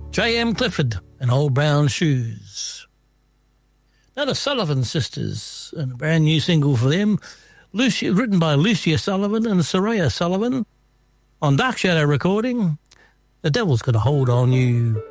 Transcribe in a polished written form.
J.M. Clifford and Old Brown Shoes. Now the Sullivan Sisters, and a brand new single for them, written by Lucia Sullivan and Soraya Sullivan, on Dark Shadow recording, The Devil's Got a Hold on You.